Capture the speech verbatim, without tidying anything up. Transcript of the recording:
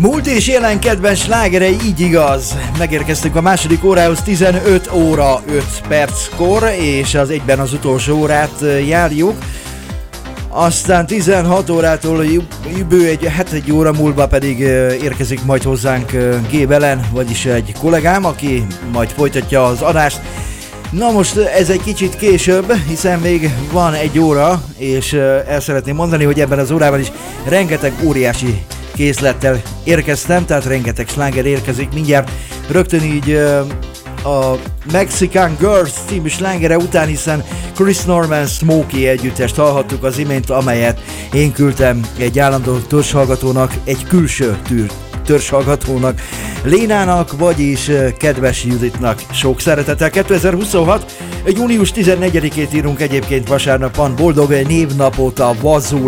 Múlt és jelen kedvenc slágerei, így igaz. Megérkeztünk a második órához tizenöt óra öt perckor, és az egyben az utolsó órát járjuk. Aztán tizenhat órától bő egy, hát egy óra múlva pedig érkezik majd hozzánk G. Belen, vagyis egy kollégám, aki majd folytatja az adást. Na most ez egy kicsit később, hiszen még van egy óra, és el szeretném mondani, hogy ebben az órában is rengeteg óriási készlettel érkeztem, tehát rengeteg sláger érkezik mindjárt. Rögtön így a Mexican Girls című slágere után, hiszen Chris Norman Smokey együttest hallhattuk az imént, amelyet én küldtem egy állandó törzshallgatónak, egy külső tűr. törzshallgatónak, Lénának, vagyis kedves Juditnak sok szeretettel. kétezer-huszonhat. június tizennegyedikét írunk egyébként, vasárnap van, boldog névnapot a Vazul